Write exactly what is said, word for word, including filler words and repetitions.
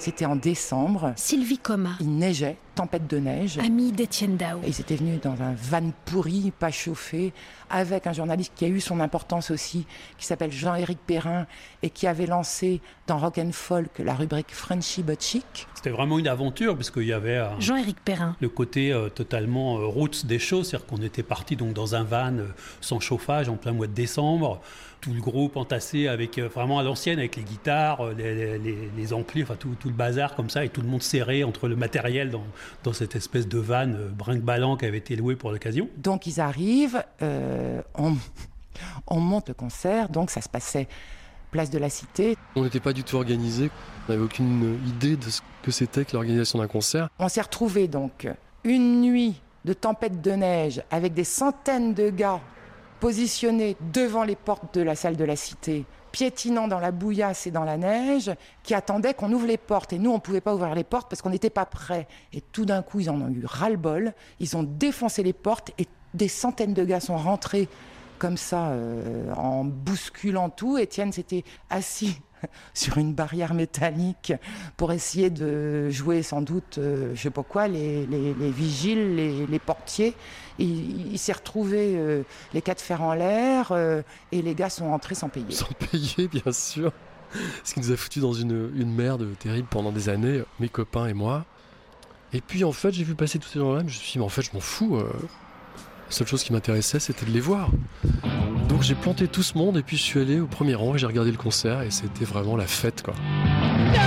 C'était en décembre. Sylvie Coma. Il neigeait, tempête de neige. Amie d'Étienne Dao. Ils étaient venus dans un van pourri, pas chauffé, avec un journaliste qui a eu son importance aussi, qui s'appelle Jean-Éric Perrin, et qui avait lancé dans Rock and Folk la rubrique Frenchy but chic. C'était vraiment une aventure, parce qu'il y avait euh, Jean-Éric Perrin. le côté euh, totalement euh, roots des choses, c'est-à-dire qu'on était parti donc dans un van euh, sans chauffage en plein mois de décembre, tout le groupe entassé avec euh, vraiment à l'ancienne, avec les guitares, euh, les, les, les amplis, enfin tout, tout le bazar comme ça, et tout le monde serré entre le matériel dans, dans cette espèce de van euh, brinque-ballant qui avait été loué pour l'occasion. Donc ils arrivent, euh, on, on monte le concert, donc ça se passait place de la Cité. On n'était pas du tout organisé, on n'avait aucune idée de ce que c'était que l'organisation d'un concert. On s'est retrouvés donc une nuit de tempête de neige avec des centaines de gars positionnés devant les portes de la salle de la Cité, piétinant dans la bouillasse et dans la neige, qui attendaient qu'on ouvre les portes. Et nous, on ne pouvait pas ouvrir les portes parce qu'on n'était pas prêts. Et tout d'un coup, ils en ont eu ras-le-bol. Ils ont défoncé les portes et des centaines de gars sont rentrés comme ça, euh, en bousculant tout. Étienne s'était assis sur une barrière métallique pour essayer de jouer sans doute, euh, je sais pas quoi, les, les, les vigiles, les, les portiers. Il, il s'est retrouvé euh, les quatre fers en l'air euh, et les gars sont entrés sans payer. Sans payer, bien sûr. Ce qui nous a foutu dans une, une merde terrible pendant des années, mes copains et moi. Et puis en fait, j'ai vu passer tous ces gens-là, je me suis dit, mais en fait, je m'en fous. Euh, la seule chose qui m'intéressait, c'était de les voir. Donc j'ai planté tout ce monde et puis je suis allé au premier rang et j'ai regardé le concert et c'était vraiment la fête, quoi.